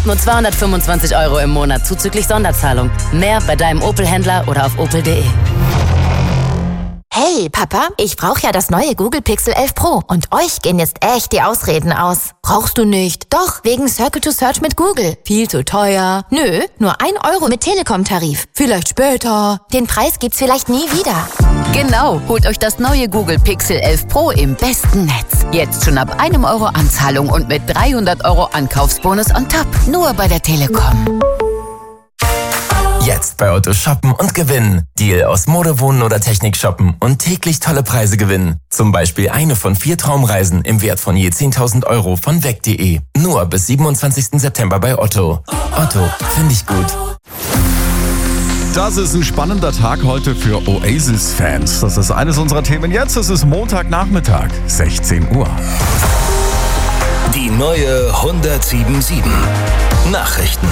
Ab nur 225 € im Monat zuzüglich Sonderzahlung. Mehr bei deinem Opel-Händler oder auf opel.de. Hey, Papa, ich brauche ja das neue Google Pixel 11 Pro und euch gehen jetzt echt die Ausreden aus. Brauchst du nicht? Doch, wegen Circle to Search mit Google. Viel zu teuer. Nö, nur 1 € mit Telekom-Tarif. Vielleicht später. Den Preis gibt's vielleicht nie wieder. Genau, holt euch das neue Google Pixel 11 Pro im besten Netz. Jetzt schon ab 1 € Anzahlung und mit 300 € Ankaufsbonus on top. Nur bei der Telekom. Jetzt bei Otto shoppen und gewinnen. Deal aus Mode, Wohnen oder Technik shoppen und täglich tolle Preise gewinnen. Zum Beispiel eine von 4 Traumreisen im Wert von je 10.000 € von weg.de. Nur bis 27. September bei Otto. Otto, finde ich gut. Das ist ein spannender Tag heute für Oasis-Fans. Das ist eines unserer Themen jetzt. Es ist Montagnachmittag, 16 Uhr. Die neue 107.7 Nachrichten.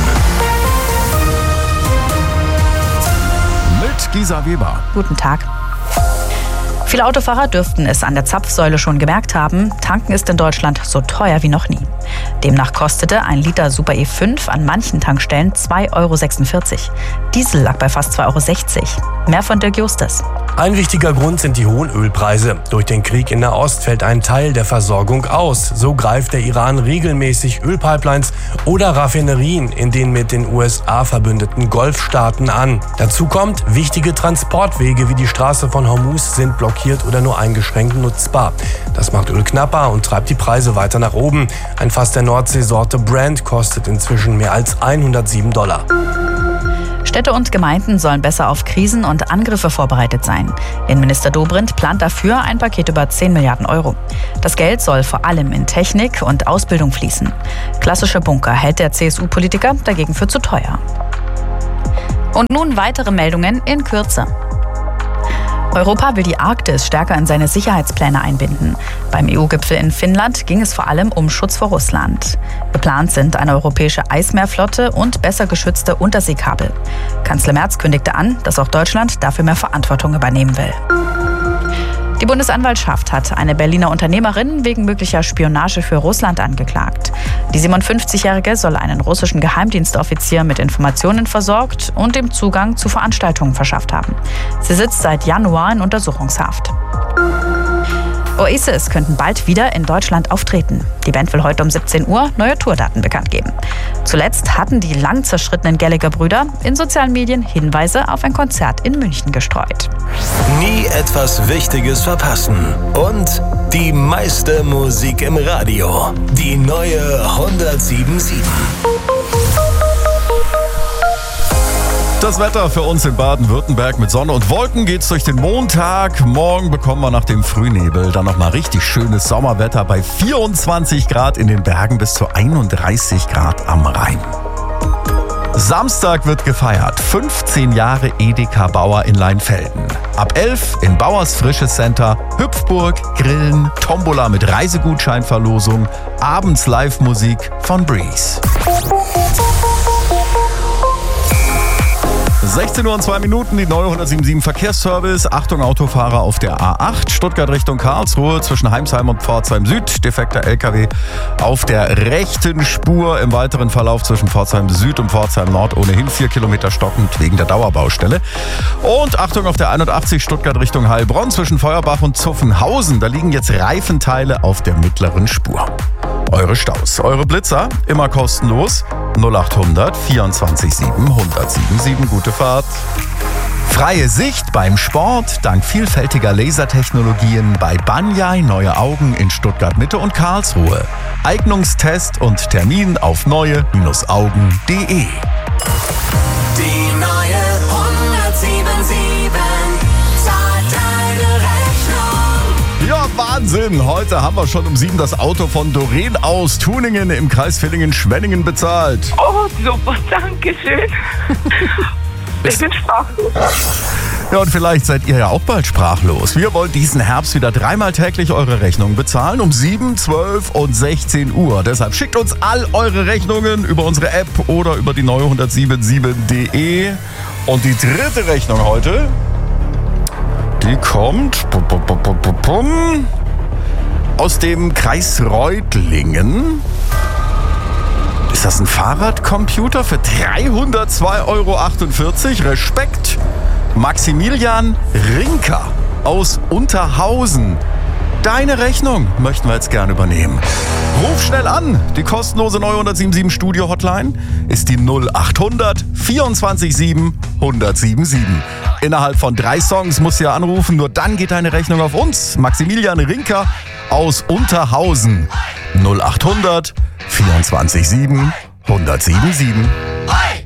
Mit Gisa Weber. Guten Tag. Viele Autofahrer dürften es an der Zapfsäule schon gemerkt haben. Tanken ist in Deutschland so teuer wie noch nie. Demnach kostete ein Liter Super E5 an manchen Tankstellen 2,46 €. Diesel lag bei fast 2,60 €. Mehr von Dirk Justus. Ein wichtiger Grund sind die hohen Ölpreise. Durch den Krieg in Nahost fällt ein Teil der Versorgung aus. So greift der Iran regelmäßig Ölpipelines oder Raffinerien in den mit den USA verbündeten Golfstaaten an. Dazu kommt, wichtige Transportwege wie die Straße von Hormuz sind blockiert oder nur eingeschränkt nutzbar. Das macht Öl knapper und treibt die Preise weiter nach oben. Ein Fass der Nordseesorte Brent kostet inzwischen mehr als $107. Städte und Gemeinden sollen besser auf Krisen und Angriffe vorbereitet sein. Innenminister Dobrindt plant dafür ein Paket über 10 Milliarden €. Das Geld soll vor allem in Technik und Ausbildung fließen. Klassische Bunker hält der CSU-Politiker dagegen für zu teuer. Und nun weitere Meldungen in Kürze. Europa will die Arktis stärker in seine Sicherheitspläne einbinden. Beim EU-Gipfel in Finnland ging es vor allem um Schutz vor Russland. Geplant sind eine europäische Eismeerflotte und besser geschützte Unterseekabel. Kanzler Merz kündigte an, dass auch Deutschland dafür mehr Verantwortung übernehmen will. Die Bundesanwaltschaft hat eine Berliner Unternehmerin wegen möglicher Spionage für Russland angeklagt. Die 57-Jährige soll einen russischen Geheimdienstoffizier mit Informationen versorgt und ihm Zugang zu Veranstaltungen verschafft haben. Sie sitzt seit Januar in Untersuchungshaft. Oasis könnten bald wieder in Deutschland auftreten. Die Band will heute um 17 Uhr neue Tourdaten bekannt geben. Zuletzt hatten die lang zerschrittenen Gallagher-Brüder in sozialen Medien Hinweise auf ein Konzert in München gestreut. Nie etwas Wichtiges verpassen. Und die meiste Musik im Radio. Die neue 107.7. Das Wetter für uns in Baden-Württemberg mit Sonne und Wolken geht's durch den Montag. Morgen bekommen wir nach dem Frühnebel dann nochmal richtig schönes Sommerwetter bei 24 Grad in den Bergen bis zu 31 Grad am Rhein. Samstag wird gefeiert. 15 Jahre Edeka Bauer in Leinfelden. Ab 11 in Bauers Frisches Center, Hüpfburg, Grillen, Tombola mit Reisegutscheinverlosung, abends Live-Musik von Breeze. 16 Uhr und 2 Minuten, die neue 107.7 Verkehrsservice. Achtung Autofahrer auf der A8, Stuttgart Richtung Karlsruhe zwischen Heimsheim und Pforzheim Süd. Defekter LKW auf der rechten Spur. Im weiteren Verlauf zwischen Pforzheim Süd und Pforzheim Nord ohnehin 4 Kilometer stockend wegen der Dauerbaustelle. Und Achtung auf der 81 Stuttgart Richtung Heilbronn zwischen Feuerbach und Zuffenhausen. Da liegen jetzt Reifenteile auf der mittleren Spur. Eure Staus, eure Blitzer, immer kostenlos. 0800 24 7 1077. Gute Fahrt. Freie Sicht beim Sport dank vielfältiger Lasertechnologien bei Banyai Neue Augen in Stuttgart Mitte und Karlsruhe. Eignungstest und Termin auf neue-augen.de. Die neue 107.7 zahlt deine Rechnung. Ja, Wahnsinn! Heute haben wir schon um 7 das Auto von Doreen aus Tuningen im Kreis Villingen-Schwenningen bezahlt. Oh, super, danke schön. Ich bin sprachlos. Ja, und vielleicht seid ihr ja auch bald sprachlos. Wir wollen diesen Herbst wieder 3-mal täglich eure Rechnungen bezahlen, um 7, 12 und 16 Uhr. Deshalb schickt uns all eure Rechnungen über unsere App oder über die neue 107.7.de. Und die dritte Rechnung heute, die kommt aus dem Kreis Reutlingen. Ist das ein Fahrradcomputer für 302,48 Euro? Respekt. Maximilian Rinker aus Unterhausen. Deine Rechnung möchten wir jetzt gerne übernehmen. Ruf schnell an. Die kostenlose neue 1077 Studio Hotline ist die 0800 24 7 1077. Innerhalb von 3 Songs musst du ja anrufen, nur dann geht deine Rechnung auf uns. Maximilian Rinker aus Unterhausen. 0800 24 7 1077.